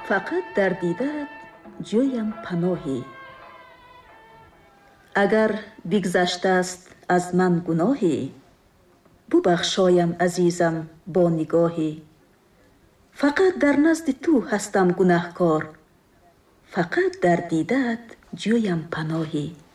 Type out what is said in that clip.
фақат дар дидаат ҷӯям паноҳӣ. агар бигзаштааст аз ман гуноҳӣ, бубахшоям азизам бо нигоҳӣ. фақат дар назди ту ҳастам гунаҳкор, фақат дар дидаат ҷӯям паноҳӣ.